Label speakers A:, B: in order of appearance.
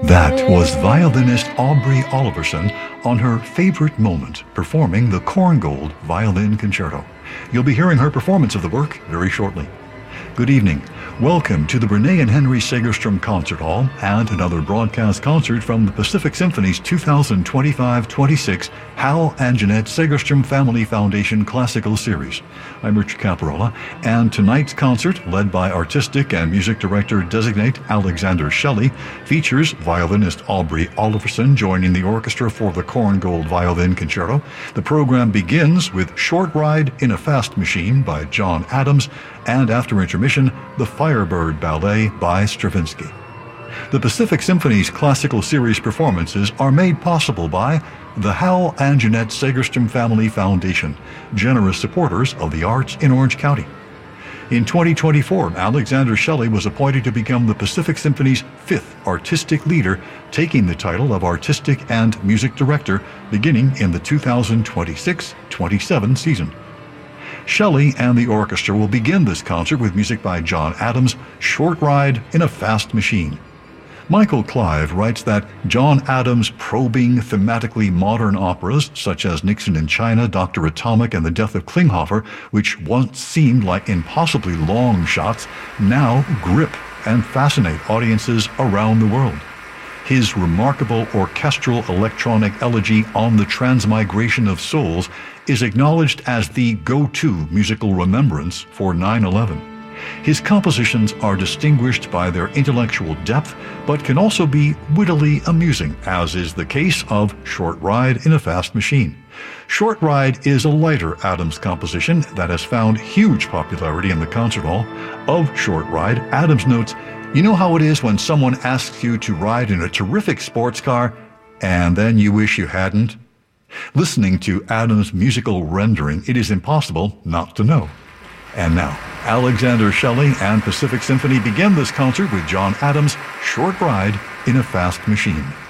A: That was violinist Aubrey Oliverson on her favorite moment performing the Korngold Violin Concerto. You'll be hearing her performance of the work very shortly. Good evening. Welcome to the Renee and Henry Segerstrom Concert Hall and another broadcast concert from the Pacific Symphony's 2025-26 Hal and Jeanette Segerstrom Family Foundation Classical Series. I'm Richard Caparola, and tonight's concert, led by artistic and music director designate Alexander Shelley, features violinist Aubrey Oliverson joining the orchestra for the Korngold Violin Concerto. The program begins with Short Ride in a Fast Machine by John Adams, and after intermission, the Firebird Ballet by Stravinsky. The Pacific Symphony's classical series performances are made possible by the Hal and Jeanette Segerstrom Family Foundation, generous supporters of the arts in Orange County. In 2024, Alexander Shelley was appointed to become the Pacific Symphony's fifth artistic leader, taking the title of artistic and music director beginning in the 2026-27 season. Shelley and the orchestra will begin this concert with music by John Adams, Short Ride in a Fast Machine. Michael Clive writes that John Adams' probing, thematically modern operas, such as Nixon in China, Dr. Atomic, and The Death of Klinghoffer, which once seemed like impossibly long shots, now grip and fascinate audiences around the world. His remarkable orchestral electronic elegy On the Transmigration of Souls is acknowledged as the go-to musical remembrance for 9/11. His compositions are distinguished by their intellectual depth, but can also be wittily amusing, as is the case of Short Ride in a Fast Machine. Short Ride is a lighter Adams composition that has found huge popularity in the concert hall. Of Short Ride, Adams notes, "You know how it is when someone asks you to ride in a terrific sports car, and then you wish you hadn't?" Listening to Adams' musical rendering, it is impossible not to know. And now, Alexander Shelley and Pacific Symphony begin this concert with John Adams' Short Ride in a Fast Machine.